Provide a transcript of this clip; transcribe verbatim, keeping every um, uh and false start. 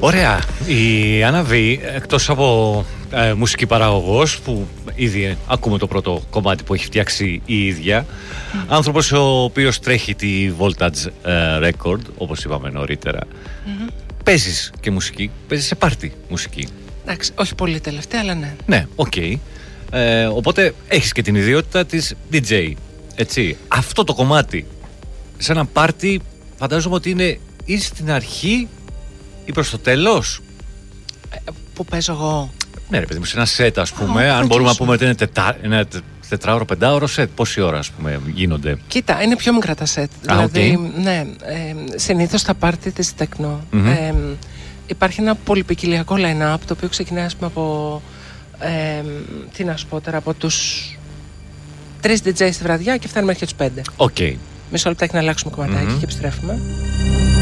Ωραία. Η Άννα Β, εκτός από ε, μουσική παραγωγός, που ήδη ακούμε το πρώτο κομμάτι που έχει φτιάξει η ίδια, mm. άνθρωπος ο οποίος τρέχει τη Voltage ε, Record, όπως είπαμε νωρίτερα, mm-hmm. παίζεις και μουσική, παίζεις σε πάρτι μουσική. Εντάξει, όχι πολύ τελευταία, αλλά ναι. Ναι, οκ. Okay. Ε, οπότε έχεις και την ιδιότητα της ντι τζέι, έτσι. Αυτό το κομμάτι σε ένα πάρτι φαντάζομαι ότι είναι ή στην αρχή ή προς το τέλος. Ε, που παίζω εγώ. Ναι ρε παιδί μου, σε ένα σετ ας πούμε, oh, αν μπορούμε να πούμε ότι είναι τετά, ένα τετράωρο, πεντάωρο σετ, πόση ώρα ας πούμε γίνονται? Κοίτα, είναι πιο μικρά τα σετ. Ah, δηλαδή, okay. ναι, ε, συνήθως στα πάρτι της τεκνό mm-hmm. ε, υπάρχει ένα πολυπικιλιακό line-up, το οποίο ξεκινάει ας πούμε από ε, τι να σου πω τώρα, από τους τρεις ντι τζέι στη βραδιά και φτάνουμε μέχρι τους πέντε. Okay. Μισό λεπτάκι να αλλάξουμε κομματάκι mm-hmm. και επιστρέφουμε.